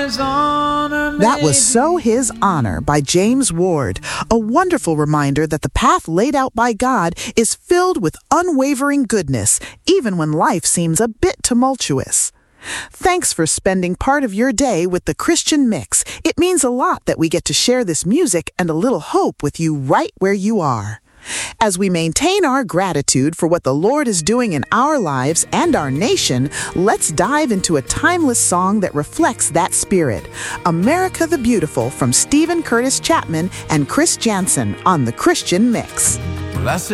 His honor. That was So His Honor by James Ward, a wonderful reminder that the path laid out by God is filled with unwavering goodness, even when life seems a bit tumultuous. Thanks for spending part of your day with the Christian Mix. It means a lot that we get to share this music and a little hope with you right where you are. As we maintain our gratitude for what the Lord is doing in our lives and our nation, let's dive into a timeless song that reflects that spirit. America the Beautiful from Stephen Curtis Chapman and Chris Jansen on the Christian Mix. Well, I said